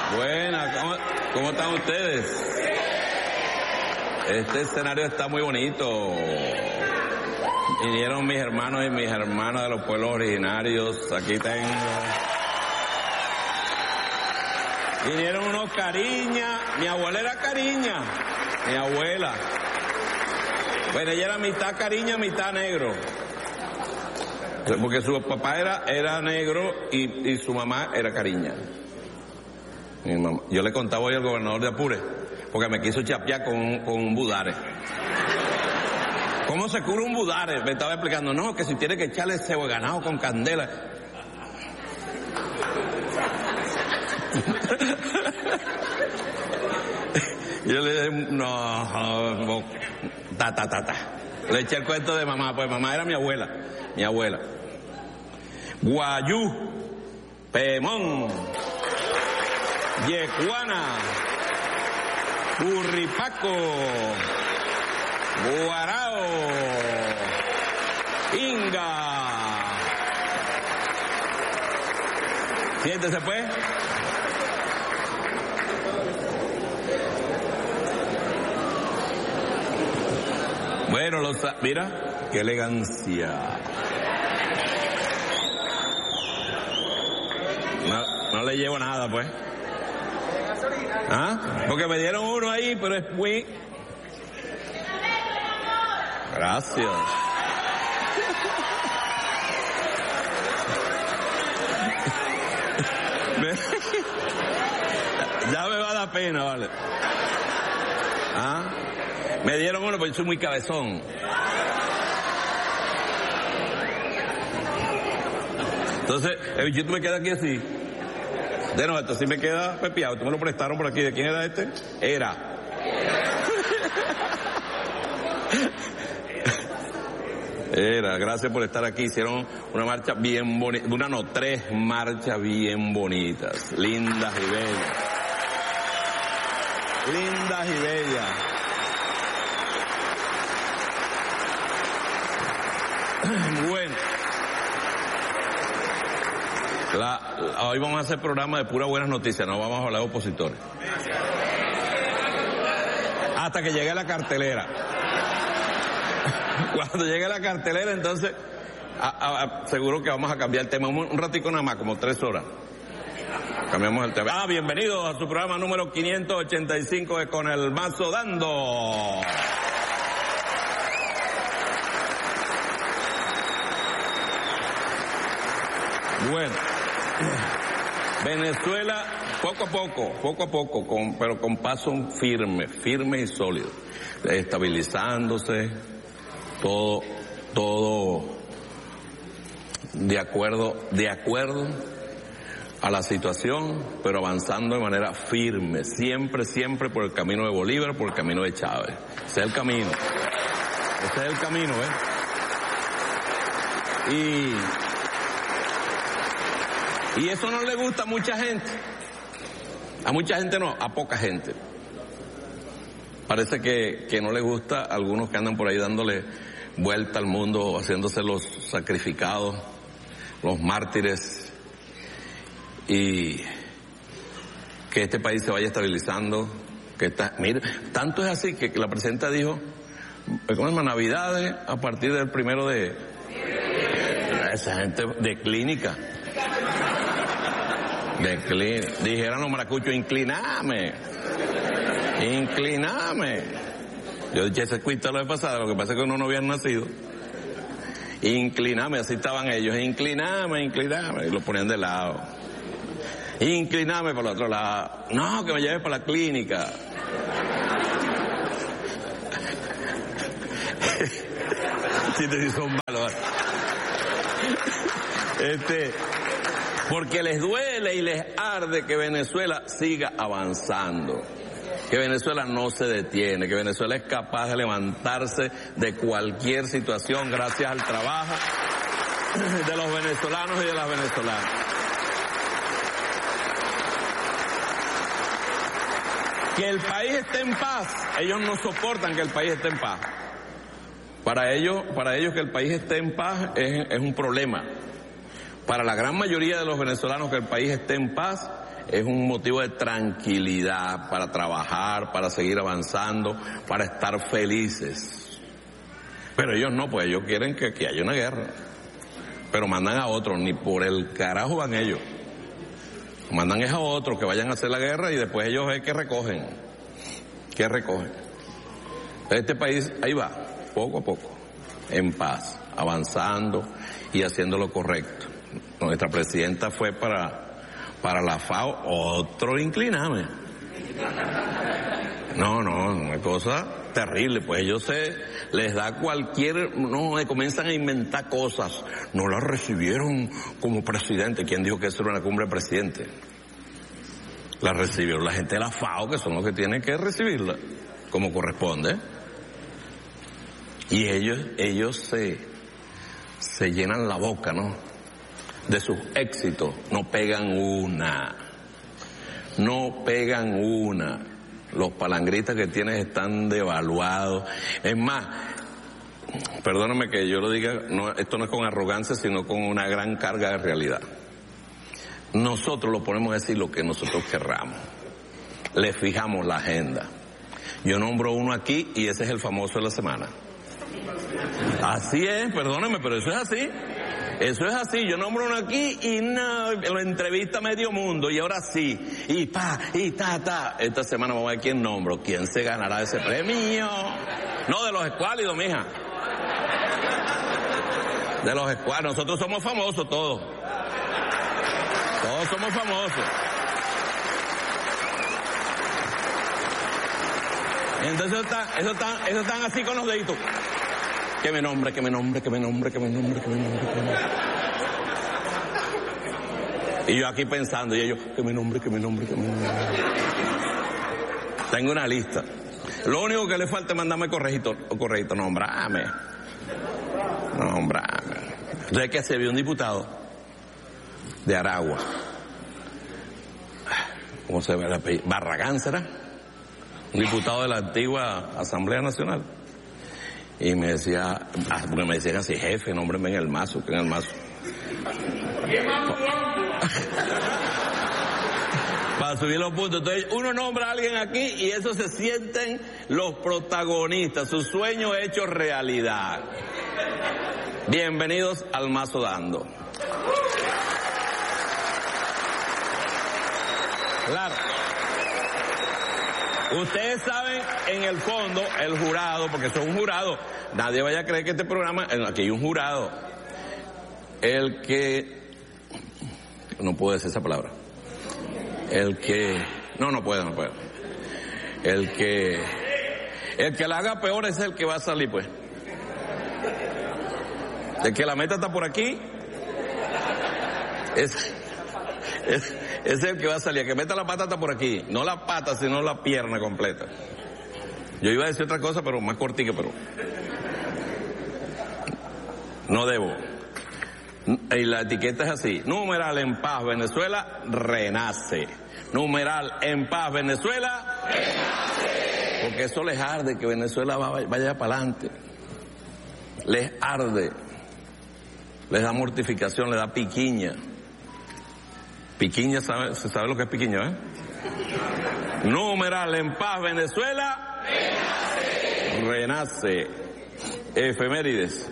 Buenas, ¿cómo están ustedes? Este escenario está muy bonito. Vinieron mis hermanos y mis hermanas de los pueblos originarios. Aquí tengo. Vinieron unos Cariña. Mi abuela era Cariña. Mi abuela. Bueno, ella era mitad Cariña, mitad negro. Porque su papá era negro y su mamá era Cariña. Mi mamá. Yo le contaba hoy al gobernador de Apure, porque me quiso chapear con un budare. ¿Cómo se cura un budare? Me estaba explicando, no, que si tiene que echarle cebo de ganado con candela. Yo le dije, no, Le eché el cuento de mamá, pues mamá era mi abuela. Guayú, Pemón, Yecuana, Burripaco, Guarao, Inga. Siéntese pues. Bueno, mira, qué elegancia. No le llevo nada, pues. ¿Ah? Porque me dieron uno ahí, pero es muy... Gracias. Ya me va a dar pena, vale. ¿Ah? Me dieron uno porque soy muy cabezón. Entonces, el bichito me queda aquí así. De no, esto sí me queda pepiado. ¿Tú me lo prestaron por aquí? ¿De quién era este? Era, gracias por estar aquí. Hicieron una marcha bien bonita, tres marchas bien bonitas, lindas y bellas. Lindas y bellas. Bueno. Hoy vamos a hacer programa de puras buenas noticias, no vamos a hablar de opositores. Hasta que llegue la cartelera. Cuando llegue la cartelera, entonces, seguro que vamos a cambiar el tema un ratico nada más, como 3 horas. Cambiamos el tema. Bienvenidos a su programa número 585 de Con el Mazo Dando. Bueno, Venezuela poco a poco, pero con paso firme y sólido, estabilizándose, todo de acuerdo a la situación, pero avanzando de manera firme, siempre por el camino de Bolívar, por el camino de Chávez. Ese es el camino, Y eso no le gusta a mucha gente. A mucha gente no, a poca gente. Parece que no le gusta a algunos que andan por ahí dándole vuelta al mundo, haciéndose los sacrificados, los mártires, y que este país se vaya estabilizando. Mire, tanto es así que la presidenta dijo, ¿cómo es? Navidades a partir del 1 de... Esa gente de clínica. Dijeron los maracuchos, incliname. Yo dije ese cuento la vez pasada, lo que pasa es que uno no había nacido. Incliname, así estaban ellos, incliname, y lo ponían de lado. Incliname por el otro lado. No, que me lleves para la clínica. Si te son malos. Porque les duele y les arde que Venezuela siga avanzando, que Venezuela no se detiene, que Venezuela es capaz de levantarse de cualquier situación gracias al trabajo de los venezolanos y de las venezolanas. Que el país esté en paz, ellos no soportan que el país esté en paz. Para ellos que el país esté en paz es un problema. Para la gran mayoría de los venezolanos que el país esté en paz es un motivo de tranquilidad para trabajar, para seguir avanzando, para estar felices. Pero ellos no, pues ellos quieren que aquí haya una guerra. Pero mandan a otros, ni por el carajo van ellos. Mandan es a otros que vayan a hacer la guerra y después ellos es que recogen. ¿Qué recogen? Este país ahí va, poco a poco, en paz, avanzando y haciendo lo correcto. Nuestra presidenta fue para la FAO, otro incliname. No, una cosa terrible, pues ellos les da comienzan a inventar cosas. No la recibieron como presidente. ¿Quién dijo que eso era una cumbre de presidente? La recibieron la gente de la FAO, que son los que tienen que recibirla, como corresponde. Y ellos se llenan la boca, ¿no?, de sus éxitos. No pegan una. Los palangritas que tienes están devaluados. Es más, perdóname que yo lo diga, esto no es con arrogancia, sino con una gran carga de realidad. Nosotros lo ponemos a decir lo que nosotros querramos. Le fijamos la agenda. Yo nombro uno aquí y ese es el famoso de la semana. Así es, perdóname, pero eso es así. Eso es así, yo nombro uno aquí y no, lo entrevista medio mundo y ahora sí, y ta. Esta semana vamos a ver quién nombro, quién se ganará ese premio. No, de los escuálidos, mija. De los escuálidos, nosotros somos famosos todos. Todos somos famosos. Entonces esos están así con los deditos. Que me nombre. Y yo aquí pensando, y ellos, que me nombre. Tengo una lista. Lo único que le falta es mandarme correjito, nombrame. Entonces, ¿qué se vio un diputado de Aragua? ¿Cómo se ve el apellido? Barragán, ¿será? Un diputado de la antigua Asamblea Nacional. Y me decía, porque me decían así, jefe, nómbreme en el mazo, que en el mazo. Para subir los puntos. Entonces, uno nombra a alguien aquí y eso se sienten los protagonistas, sus sueños hechos realidad. Bienvenidos al Mazo Dando. Claro. Ustedes saben, en el fondo, el jurado, porque son un jurado, nadie vaya a creer que este programa, aquí hay un jurado, el que, no puedo decir esa palabra, no puedo, el que la haga peor es el que va a salir, pues. El que la meta está por aquí, es el que va a salir. El que meta la pata está por aquí. No la pata, sino la pierna completa. Yo iba a decir otra cosa, pero más cortica, pero no debo. Y la etiqueta es así. Numeral en paz, Venezuela renace. Numeral en paz, Venezuela renace. Porque eso les arde que Venezuela vaya para adelante. Les arde. Les da mortificación, les da piquiña. Piquiña, ¿se sabe lo que es piquiña, eh? Numeral en paz, Venezuela renace. Efemérides.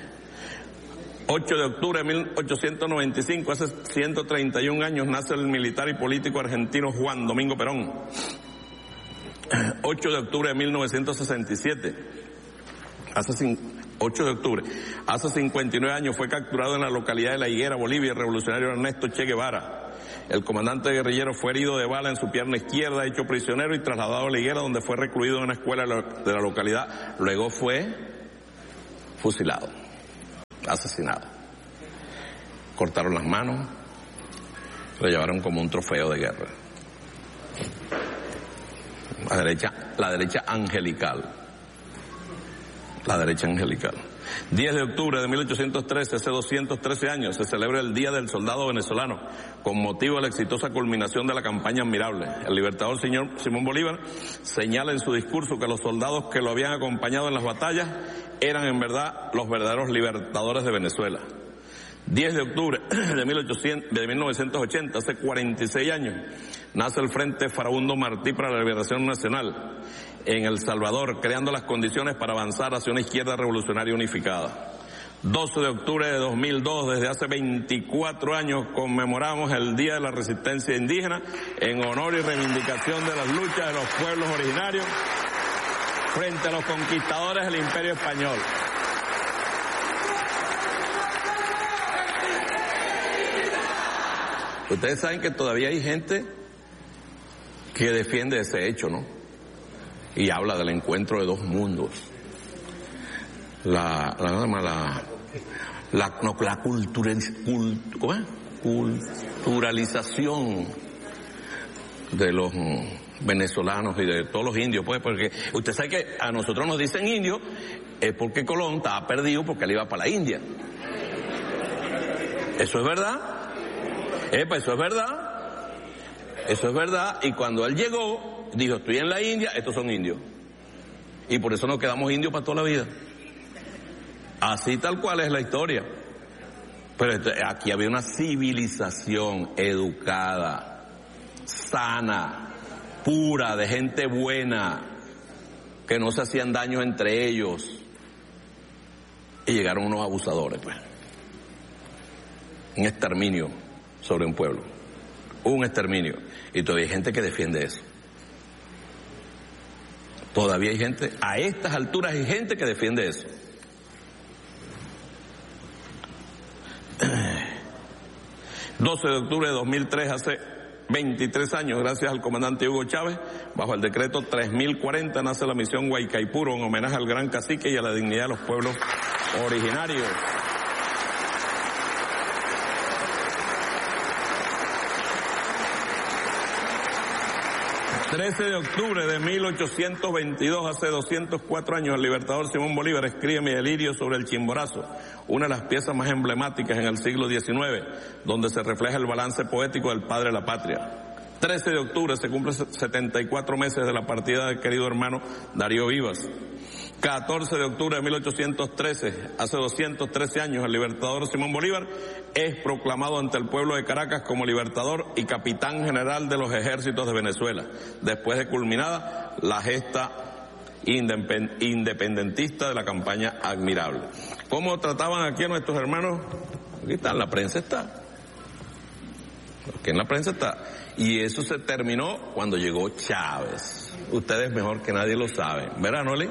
8 de octubre de 1895, hace 131 años, nace el militar y político argentino Juan Domingo Perón. 8 de octubre de 1967, 8 de octubre, hace 59 años fue capturado en la localidad de La Higuera, Bolivia, el revolucionario Ernesto Che Guevara. El comandante guerrillero fue herido de bala en su pierna izquierda, hecho prisionero y trasladado a La Higuera, donde fue recluido en una escuela de la localidad. Luego fue fusilado, asesinado. Cortaron las manos, lo llevaron como un trofeo de guerra. La derecha angelical. La derecha angelical. 10 de octubre de 1813, hace 213 años, se celebra el Día del Soldado Venezolano, con motivo de la exitosa culminación de la campaña Admirable. El libertador señor Simón Bolívar señala en su discurso que los soldados que lo habían acompañado en las batallas eran en verdad los verdaderos libertadores de Venezuela. 10 de octubre de 1980, hace 46 años, nace el Frente Farabundo Martí para la Liberación Nacional en El Salvador, creando las condiciones para avanzar hacia una izquierda revolucionaria unificada. 12 de octubre de 2002, desde hace 24 años, conmemoramos el Día de la Resistencia Indígena en honor y reivindicación de las luchas de los pueblos originarios frente a los conquistadores del Imperio Español. Ustedes saben que todavía hay gente que defiende ese hecho, ¿no? Y habla del encuentro de dos mundos. La culturalización de los venezolanos y de todos los indios, pues, porque usted sabe que a nosotros nos dicen indios, es porque Colón estaba perdido porque él iba para la India. Eso es verdad. Pues eso es verdad. Eso es verdad. Y cuando él llegó, dijo, estoy en la India, estos son indios. Y por eso nos quedamos indios para toda la vida. Así tal cual es la historia. Pero aquí había una civilización educada, sana, pura, de gente buena, que no se hacían daño entre ellos. Y llegaron unos abusadores, pues. Un exterminio sobre un pueblo. Un exterminio. Y todavía hay gente que defiende eso. Todavía hay gente, a estas alturas hay gente que defiende eso. El 12 de octubre de 2003, hace 23 años, gracias al comandante Hugo Chávez, bajo el decreto 3040, nace la misión Huaycaipuro, en homenaje al gran cacique y a la dignidad de los pueblos originarios. El 13 de octubre de 1822, hace 204 años, el libertador Simón Bolívar escribe Mi delirio sobre el Chimborazo, una de las piezas más emblemáticas en el siglo XIX, donde se refleja el balance poético del padre de la patria. 13 de octubre se cumplen 74 meses de la partida del querido hermano Darío Vivas. 14 de octubre de 1813, hace 213 años, el libertador Simón Bolívar es proclamado ante el pueblo de Caracas como libertador y capitán general de los ejércitos de Venezuela, después de culminada la gesta independentista de la campaña Admirable. ¿Cómo trataban aquí a nuestros hermanos? Aquí está, en la prensa está. Aquí en la prensa está. Y eso se terminó cuando llegó Chávez. Ustedes mejor que nadie lo saben. ¿Verdad, Noli?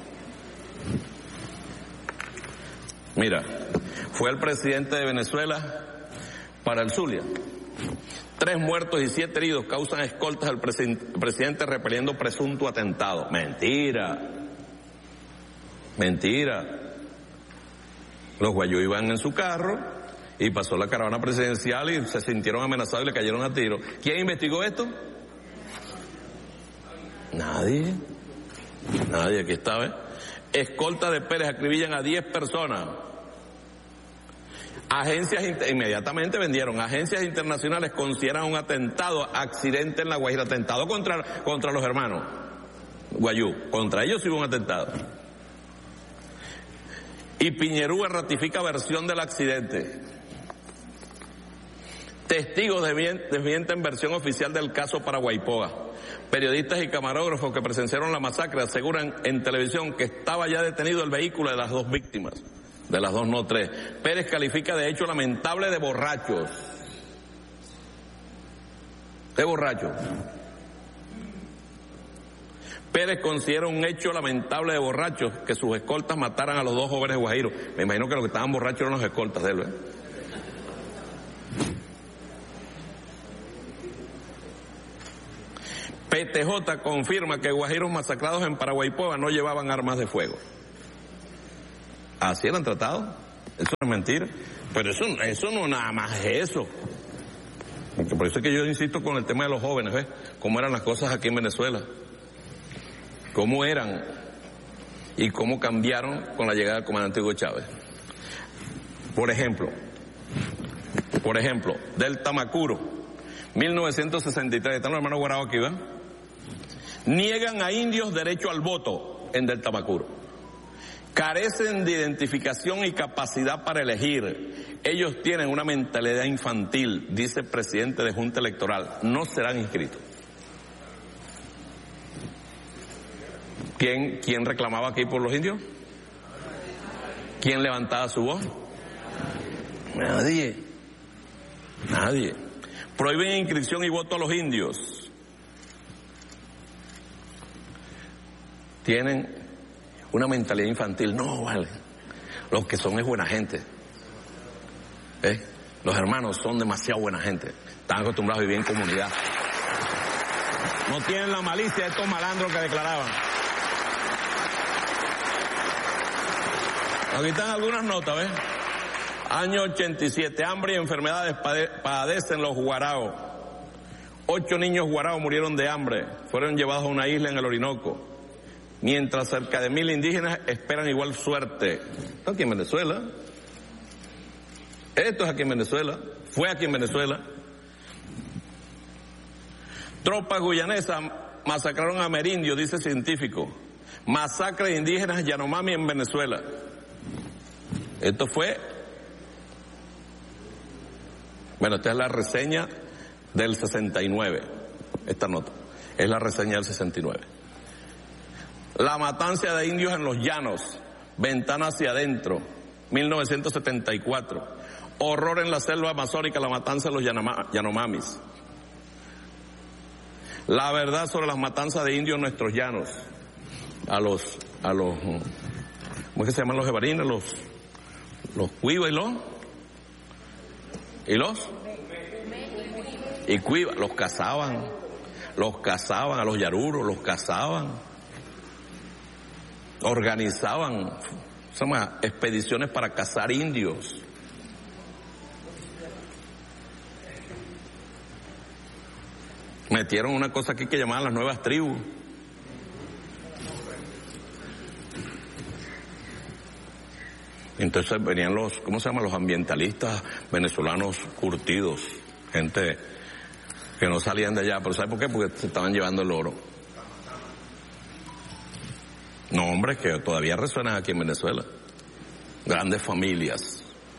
Mira, fue el presidente de Venezuela para el Zulia. 3 muertos y 7 heridos causan escoltas al presidente repeliendo presunto atentado. Mentira. Mentira. Los guayú iban en su carro y pasó la caravana presidencial y se sintieron amenazados y le cayeron a tiro. ¿Quién investigó esto? Nadie. Nadie, aquí está, ¿eh? Escolta de Pérez acribillan a 10 personas. Inmediatamente vendieron. Agencias internacionales consideran un atentado, accidente en La Guajira, atentado contra los hermanos guayú. Contra ellos sí hubo un atentado. Y Piñerúa ratifica versión del accidente. Testigos desmienten versión oficial del caso Paraguaypoa. Periodistas y camarógrafos que presenciaron la masacre aseguran en televisión que estaba ya detenido el vehículo de las 2 víctimas. De las 2, no 3. Pérez califica de hecho lamentable de borrachos. De borrachos. Pérez considera un hecho lamentable de borrachos que sus escoltas mataran a los 2 jóvenes guajiros. Me imagino que los que estaban borrachos eran los escoltas de él, ¿eh? PTJ confirma que guajiros masacrados en Paraguaypoa no llevaban armas de fuego. Así eran tratados. Eso no es mentira. Pero eso no nada más es eso. Porque por eso es que yo insisto con el tema de los jóvenes, ¿ves? Cómo eran las cosas aquí en Venezuela. Cómo eran y cómo cambiaron con la llegada del comandante Hugo Chávez. Por ejemplo, del Tamacuro, 1963, están los hermanos Guarao aquí, ¿verdad? Niegan a indios derecho al voto en del Tamacuro. carecen de identificación y capacidad para elegir. Ellos tienen una mentalidad infantil, dice el presidente de Junta Electoral. No serán inscritos. ¿Quién reclamaba aquí por los indios? ¿Quién levantaba su voz? Nadie. Prohíben inscripción y voto a los indios. Tienen una mentalidad infantil. No, vale. Los que son es buena gente. Los hermanos son demasiado buena gente. Están acostumbrados a vivir en comunidad. No tienen la malicia de estos malandros que declaraban. Aquí están algunas notas, ¿ves? Año 87, hambre y enfermedades padecen los guaraos. 8 niños guaraos murieron de hambre, fueron llevados a una isla en el Orinoco, mientras cerca de 1000 indígenas esperan igual suerte. Esto aquí en Venezuela. Esto es aquí en Venezuela. Fue aquí en Venezuela. Tropas guyanesas masacraron a amerindios, dice científico. Masacre de indígenas Yanomami en Venezuela. Esto fue... Bueno, esta es la reseña del 69. Esta nota es la reseña del 69. La matanza de indios en los llanos, ventana hacia adentro, 1974. Horror en la selva amazónica, la matanza de los Yanomamis. La verdad sobre las matanzas de indios en nuestros llanos. A los ¿cómo es que se llaman los jebarines? Los cuivas y cuivas, los cazaban a los yaruros, los cazaban, organizaban expediciones para cazar indios. Metieron una cosa aquí que llamaban las nuevas tribus. Entonces venían los, ¿cómo se llama? Los ambientalistas venezolanos curtidos, gente que no salían de allá, pero ¿sabe por qué? Porque se estaban llevando el oro. Nombres que todavía resuenan aquí en Venezuela. Grandes familias.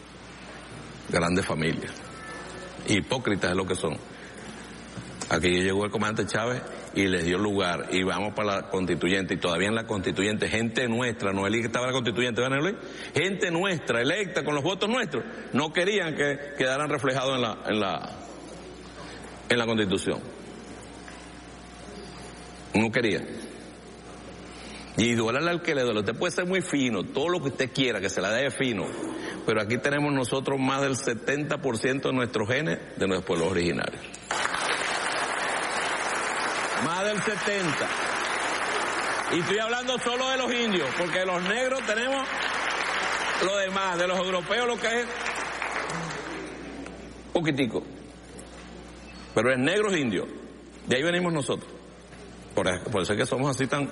Hipócritas es lo que son. Aquí llegó el comandante Chávez y les dio lugar, y vamos para la constituyente, y todavía en la constituyente, gente nuestra, Noelí que estaba en la constituyente, ¿verdad, Noelí? Gente nuestra, electa con los votos nuestros, no querían que quedaran reflejados en la constitución. No querían. Y duélale al que le duele. Usted puede ser muy fino, todo lo que usted quiera, que se la dé fino, pero aquí tenemos nosotros más del 70% de nuestros genes de nuestros pueblos originarios. Más del 70. Y estoy hablando solo de los indios, porque de los negros tenemos lo demás, de los europeos lo que es poquitico. Pero es negros e indios. De ahí venimos nosotros. Por eso es que somos así tan...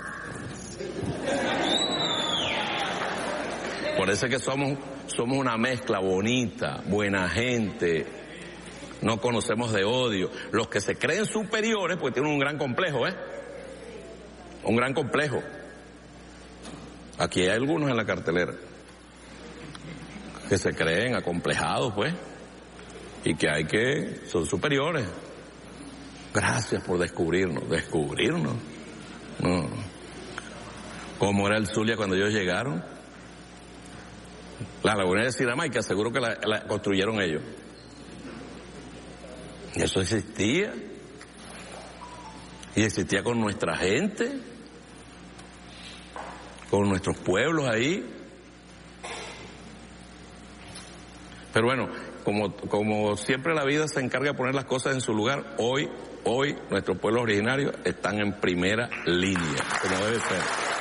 Por eso es que somos una mezcla bonita, buena gente. No conocemos de odio. Los que se creen superiores, pues tienen un gran complejo, un gran complejo. Aquí hay algunos en la cartelera que se creen acomplejados, pues, y que son superiores. Gracias por descubrirnos. No. ¿Cómo era el Zulia cuando ellos llegaron? La laguna de Siramaica, seguro que la construyeron ellos. Y eso existía. Y existía con nuestra gente, con nuestros pueblos ahí. Pero bueno, como siempre la vida se encarga de poner las cosas en su lugar, hoy nuestros pueblos originarios están en primera línea, como debe ser.